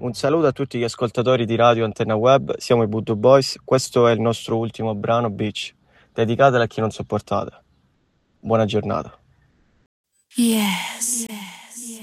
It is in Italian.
Un saluto a tutti gli ascoltatori di Radio Antenna Web, siamo i Voodoo Boys, questo è il nostro ultimo brano Beach, dedicato a chi non sopportate. Buona giornata. Yes.